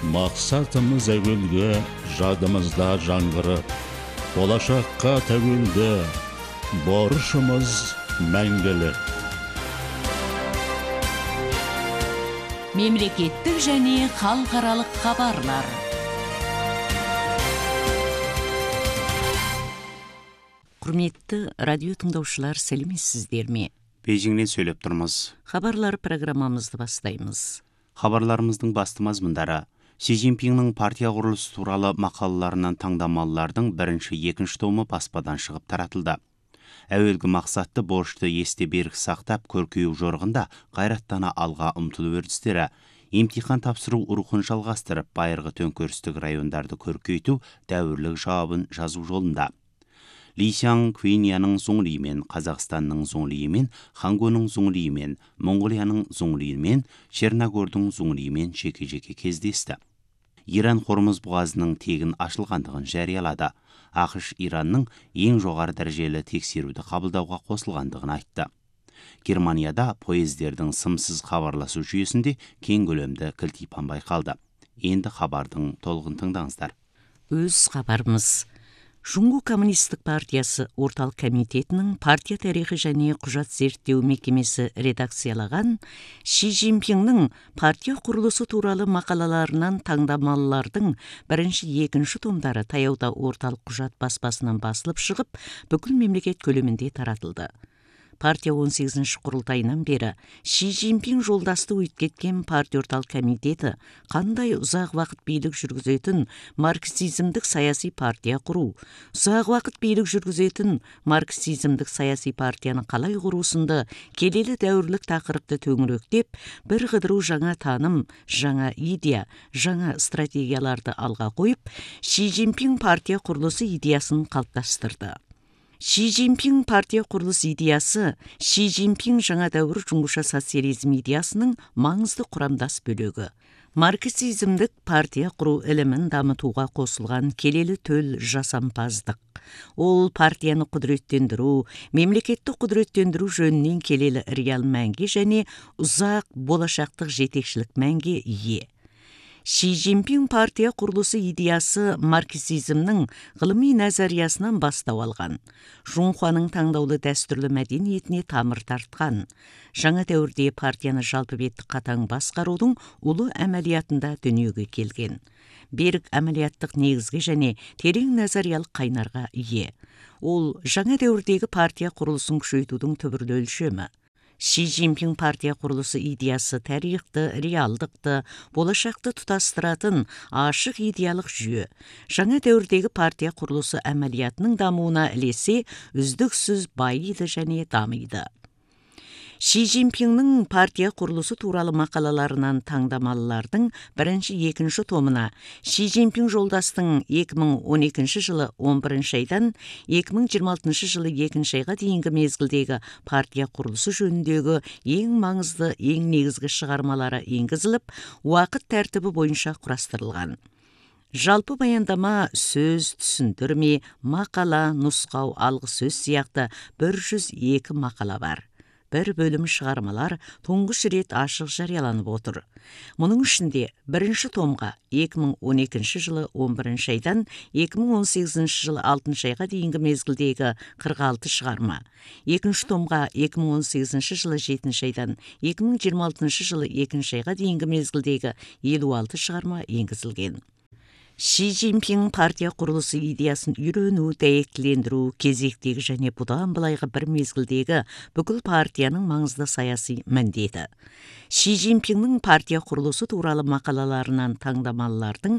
Мақсатымыз әуелгі, жадымызда жаңғырып, болашаққа тәуелді, борышымыз мәңгілік. Мемлекеттік және халықаралық хабарлар. Құрметті радио тыңдаушылар, сәлеметсіздер ме? Бейжіңнен сөйлеп тұрмыз. Хабарлар программамызды бастаймыз. Хабарларымыздың басты мазмұндары: Си Цзиньпиннің партия құрылысы туралы мақалаларынан таңдамалылардың бірінші-екінші томы баспадан шығып таратылды. Әуелгі мақсатты борышты есте берік сақтап, көркею жорғында қайраттана алға ұмтылу үрдістері, емтихан тапсыру рухын жалғастырып, байырғы төңкерістік райондарды көркейту, дәуірлік жауабын жазу жолында. Ли Сяң Квиньяның зоңлиімен, Қазақстанның зоңлиімен, Хангоның зоңлиімен, Монғолияның зоңлиімен, Черногордың зоңлиімен жеке-жеке кездесті. Иран Хормұз бұғазының тегін ашылғандығын жариялады. ақш Иранның ең жоғары дәрежелі тексеруді қабылдауға қосылғандығын айтты. Германияда поездердің сымсыз хабарласу жүйесінде кең көлемді кілтипан байқалды. Енді хабардың толығын тыңдаңыздар. Өз хабарымыз. Жұңғу коммунистік партиясы орталық комитетінің партия тарихы және құжат зерттеу мекемесі редакциялаған Ши Цзиньпиннің партия құрылысы туралы мақалаларынан таңдамалылардың бірінші-екінші томдары таяуда орталық құжат баспасынан басылып шығып, бүкіл мемлекет көлемінде таратылды. Партия 18-ші құрылтайынан бері Ши Цзиньпин жолдасты өткеткен партия орталық комитеті қандай ұзақ уақыт билік жүргізетін марксизмдік саяси партия құру, ұзақ уақыт билік жүргізетін марксизмдік саяси партияны қалай құру сынды келелі дәуірлік тақырыпты төңіректеп, бір қыдыру жаңа таным, жаңа идея, жаңа стратегияларды алға қойып, Ши Цзиньпин партия құрылысы идеясын қалыптастырды. Ши Цзиньпин партия құрылыс идеясы Ши Цзиньпин жаңа дәуір жұңғыша социализм идеясының маңызды құрамдас бөлігі. Марксизмдік партия құру ілімін дамытуға қосылған келелі төл жасампаздық. Ол партияны құдіреттендіру, мемлекетті құдіреттендіру жөнінен келелі реал мәнге және ұзақ болашақтық жетекшілік мәнге ие. Ши Цзиньпин партия құрылысы идеясы марксизмнің ғылыми назариясынан бастау алған. Жунхуаның таңдаулы дәстүрлі мәдениетіне тамыр тартқан. Жаңа дәуірде партияны жалпы бетті қатаң басқарудың ұлы әмәлиятында дүниеге келген. Берік әмәлияттық негізге және терең назариялық қайнарға ие. Ол жаңа дәуірдегі партия құрылысын күшейтудің түбірлі өлшемі. Ши Цзиньпин партия құрылысы идеясы тарихты, реалдықты, болашақты тұтастыратын ашық идеялық жүйе. Жаңа дәуірдегі партия құрылысы әмәлиятының дамуына ілесе үздіксіз байиды және дамиды. Ши Цзиньпиннің партия құрылысы туралы мақалаларынан таңдамалылардың бірінші-екінші томына Ши Цзиньпин жолдастың 2012 жылы 11 айдан 2026 жылы 2 айға дейінгі мезгілдегі партия құрылысы жөніндегі ең маңызды, ең негізгі шығармалары енгізіліп, уақыт тәртібі бойынша құрастырылған. Жалпы баяндама, сөз, түсіндірме, мақала, нұсқау, алғы сөз сияқты 102 мақала бар. Бір бөлім шығармалар тұңғыш рет ашық жарияланып отыр. Мұның ішінде бірінші томға 2012 жылы 11 айдан 2018 жылы 6 айға дейінгі мезгілдегі 46 шығарма, екінші томға 2018 жылы 7 айдан 2026 жылы 2 айға дейінгі мезгілдегі 56 шығарма енгізілген. Ши Цзиньпин партия құрылысы идеясын үйрену, дәйектілендіру, кезектегі және бұдан былайғы бір мезгілдегі бүкіл партияның маңызды саяси міндеті. Ши Цзиньпиннің партия құрылысы туралы мақалаларынан таңдамалылардың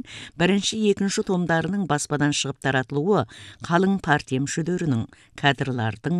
бірінші-екінші томдарының баспадан шығып таратылуы қалың партия мүшелерінің, кадрлардың